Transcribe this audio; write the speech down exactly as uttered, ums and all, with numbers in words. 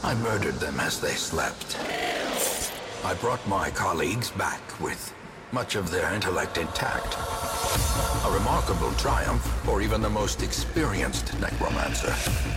I murdered them as they slept. I brought my colleagues back with much of their intellect intact. A remarkable triumph for even the most experienced necromancer.